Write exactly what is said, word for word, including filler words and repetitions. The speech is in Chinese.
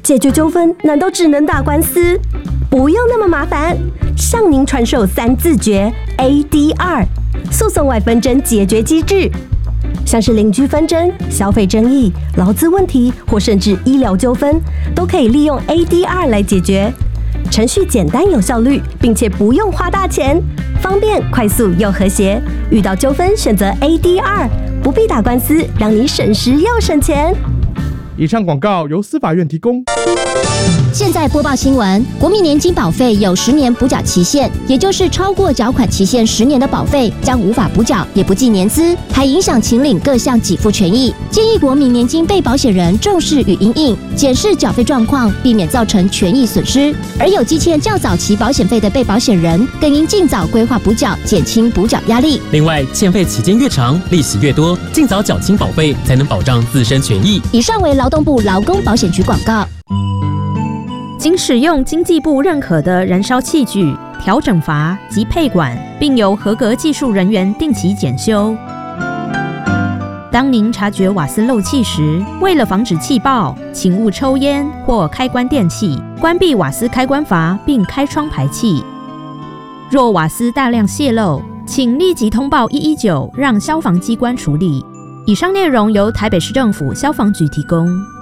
解决纠纷难道只能打官司？不用那么麻烦，向您传授三字诀 A D R 诉讼外纷争解决机制。像是邻居纷争、消费争议、劳资问题或甚至医疗纠纷，都可以利用 A D R 来解决。程序简单有效率，并且不用花大钱，方便、快速又和谐。遇到纠纷选择 A D R， 不必打官司，让你省时又省钱。 以上广告由司法院提供。 现在播报新闻：国民年金保费有十年补缴期限，也就是超过缴款期限十年的保费将无法补缴，也不计年资，还影响请领各项给付权益。建议国民年金被保险人重视与因应，检视缴费状况，避免造成权益损失。而有积欠较早期保险费的被保险人，更应尽早规划补缴，减轻补缴压力。 另外，欠费期间越长，利息越多，尽早缴清保费，才能保障自身权益。 以上为劳动部劳工保险局广告。 经使用经济部认可的燃烧器具、调整阀及配管，并由合格技术人员定期检修。当您察觉瓦斯漏气时，为了防止气爆，请勿抽烟或开关电器，关闭瓦斯开关阀并开窗排气。若瓦斯大量泄漏，请立即通报一一九，让消防机关处理。以上内容由台北市政府消防局提供。